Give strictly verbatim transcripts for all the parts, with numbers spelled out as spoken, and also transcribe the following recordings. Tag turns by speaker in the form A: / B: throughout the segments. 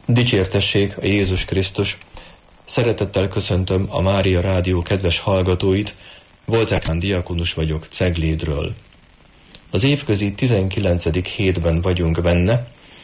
A: Dicsértessék a Jézus Krisztus! Szeretettel köszöntöm a Mária Rádió kedves hallgatóit, Volter Kán diakonus vagyok Ceglédről. Az évközi tizenkilencedik hétben vagyunk benne,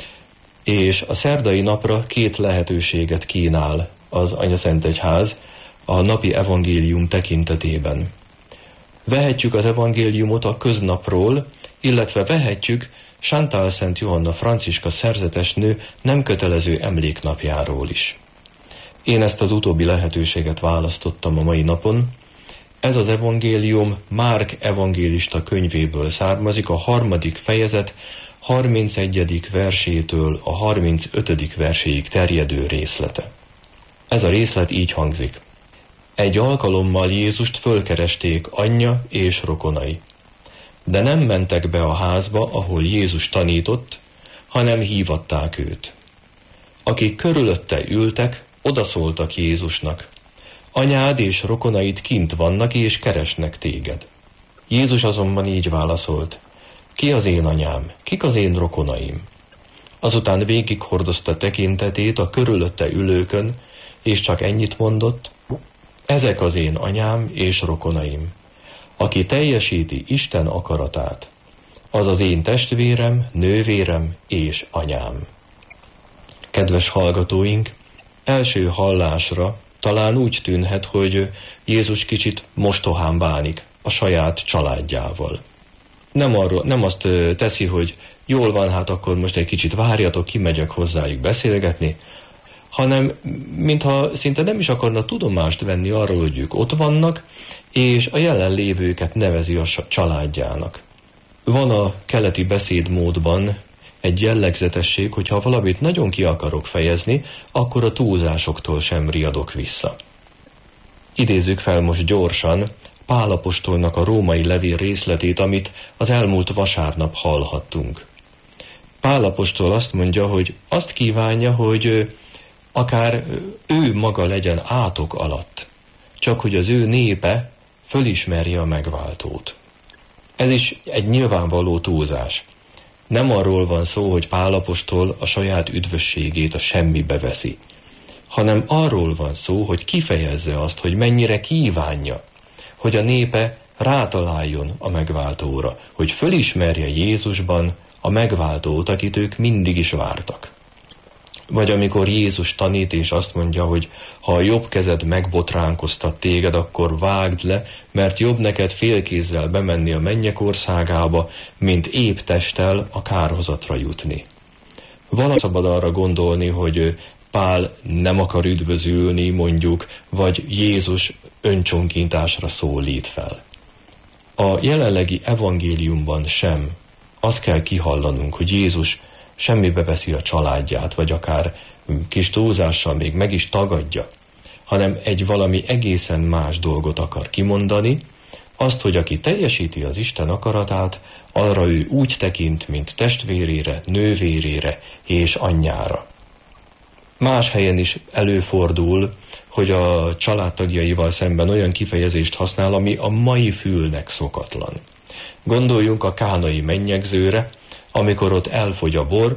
A: és a szerdai napra két lehetőséget kínál az Anyaszentegyház a napi evangélium tekintetében. Vehetjük az evangéliumot a köznapról, illetve vehetjük Chantal Szent Johanna Franciska szerzetesnő nem kötelező emléknapjáról is. Én ezt az utóbbi lehetőséget választottam a mai napon. Ez az evangélium Márk evangélista könyvéből származik, a harmadik fejezet harmincegyedik versétől a harmincötödik verséig terjedő részlete. Ez a részlet így hangzik. Egy alkalommal Jézust fölkeresték anyja és rokonai. De nem mentek be a házba, ahol Jézus tanított, hanem hívatták őt. Akik körülötte ültek, odaszóltak Jézusnak. Anyád és rokonaid kint vannak és keresnek téged. Jézus azonban így válaszolt. Ki az én anyám, kik az én rokonaim? Azután végighordozta tekintetét a körülötte ülőkön, és csak ennyit mondott. Ezek az én anyám és rokonaim. Aki teljesíti Isten akaratát, az az én testvérem, nővérem és anyám. Kedves hallgatóink, első hallásra talán úgy tűnhet, hogy Jézus kicsit mostohán bánik a saját családjával. Nem, arról, nem azt teszi, hogy jól van, hát akkor most egy kicsit várjatok, kimegyek hozzájuk beszélgetni, hanem mintha szinte nem is akarna tudomást venni arról, hogy ők ott vannak, és a jelenlévőket nevezi a családjának. Van a keleti beszédmódban egy jellegzetesség, hogy ha valamit nagyon ki akarok fejezni, akkor a túlzásoktól sem riadok vissza. Idézzük fel most gyorsan Pál apostolnak a római levél részletét, amit az elmúlt vasárnap hallhattunk. Pál apostol azt mondja, hogy azt kívánja, hogy akár ő maga legyen átok alatt, csak hogy az ő népe fölismerje a megváltót. Ez is egy nyilvánvaló túlzás. Nem arról van szó, hogy Pál apostol a saját üdvösségét a semmibe veszi, hanem arról van szó, hogy kifejezze azt, hogy mennyire kívánja, hogy a népe rátaláljon a megváltóra, hogy fölismerje Jézusban a megváltót, akit ők mindig is vártak. Vagy amikor Jézus tanít, és azt mondja, hogy ha a jobb kezed megbotránkoztat téged, akkor vágd le, mert jobb neked félkézzel bemenni a mennyek országába, mint épp testtel a kárhozatra jutni. Valahogy szabad arra gondolni, hogy Pál nem akar üdvözülni, mondjuk, vagy Jézus öncsonkintásra szólít fel. A jelenlegi evangéliumban sem azt kell kihallanunk, hogy Jézus semmibe veszi a családját, vagy akár kis túlzással még meg is tagadja, hanem egy valami egészen más dolgot akar kimondani, azt, hogy aki teljesíti az Isten akaratát, arra ő úgy tekint, mint testvérére, nővérére és anyjára. Más helyen is előfordul, hogy a családtagjaival szemben olyan kifejezést használ, ami a mai fülnek szokatlan. Gondoljunk a kánai mennyegzőre, amikor ott elfogy a bor,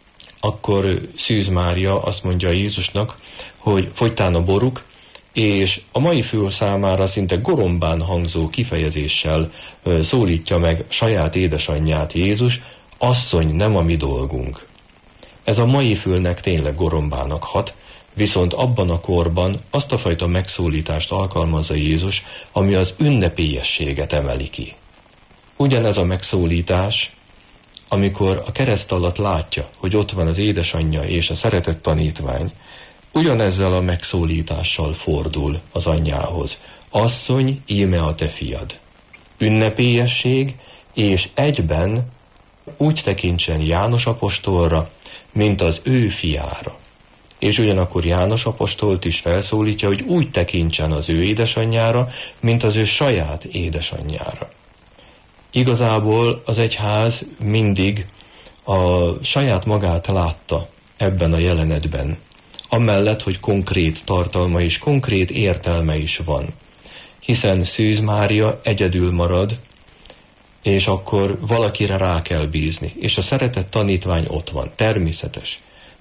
A: akkor Szűz Mária azt mondja Jézusnak, hogy fogytán a boruk, és a mai fül számára szinte gorombán hangzó kifejezéssel szólítja meg saját édesanyját Jézus, asszony, nem a mi dolgunk. Ez a mai fülnek tényleg gorombának hat, viszont abban a korban azt a fajta megszólítást alkalmazza Jézus, ami az ünnepélyességet emeli ki. Ugyanez a megszólítás, amikor a kereszt alatt látja, hogy ott van az édesanyja és a szeretett tanítvány, ugyanezzel a megszólítással fordul az anyjához. Asszony, íme a te fiad. Ünnepélyesség, és egyben úgy tekintsen János apostolra, mint az ő fiára. És ugyanakkor János apostolt is felszólítja, hogy úgy tekintsen az ő édesanyjára, mint az ő saját édesanyjára. Igazából az egyház mindig a saját magát látta ebben a jelenetben, amellett, hogy konkrét tartalma és konkrét értelme is van. Hiszen Szűz Mária egyedül marad, és akkor valakire rá kell bízni, és a szeretett tanítvány ott van, természetes,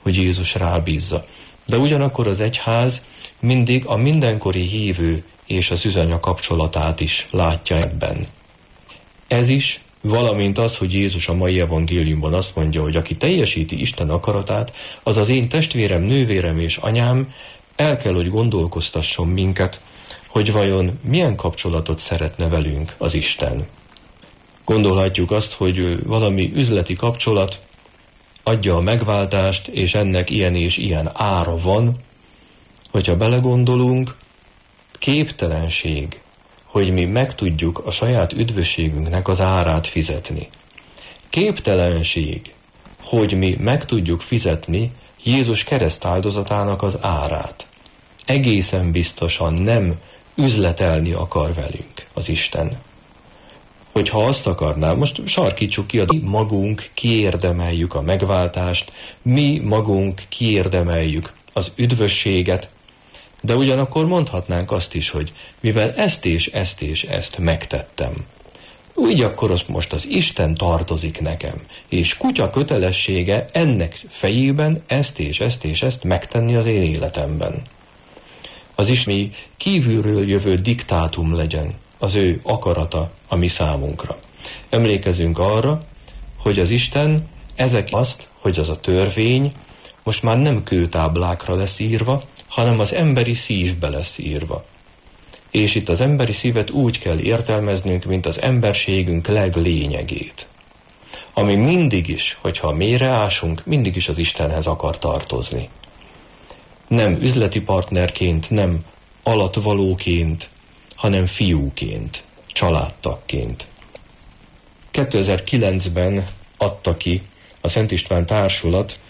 A: hogy Jézus rábízza. De ugyanakkor az egyház mindig a mindenkori hívő és az üzanya kapcsolatát is látja ebben. Ez is, valamint az, hogy Jézus a mai evangéliumban azt mondja, hogy aki teljesíti Isten akaratát, az az én testvérem, nővérem és anyám, el kell, hogy gondolkoztasson minket, hogy vajon milyen kapcsolatot szeretne velünk az Isten. Gondolhatjuk azt, hogy valami üzleti kapcsolat adja a megváltást, és ennek ilyen és ilyen ára van. Hogyha belegondolunk, képtelenség, hogy mi meg tudjuk a saját üdvösségünknek az árát fizetni. Képtelenség, hogy mi meg tudjuk fizetni Jézus keresztáldozatának az árát. Egészen biztosan nem üzletelni akar velünk az Isten. Hogyha azt akarná, most sarkítsuk ki, mi magunk kiérdemeljük a megváltást, mi magunk kiérdemeljük az üdvösséget, de ugyanakkor mondhatnánk azt is, hogy mivel ezt és ezt és ezt megtettem, úgy akkor az most az Isten tartozik nekem, és kutya kötelessége ennek fejében ezt és ezt és ezt megtenni az én életemben. Az is mi kívülről jövő diktátum legyen, az ő akarata a mi számunkra. Emlékezünk arra, hogy az Isten ezek azt, hogy az a törvény most már nem kőtáblákra lesz írva, hanem az emberi szívbe lesz írva. És itt az emberi szívet úgy kell értelmeznünk, mint az emberségünk leglényegét. Ami mindig is, hogyha mélyre ásunk, mindig is az Istenhez akar tartozni. Nem üzleti partnerként, nem alattvalóként, hanem fiúként, családtagként. kétezer-kilencben adta ki a Szent István Társulat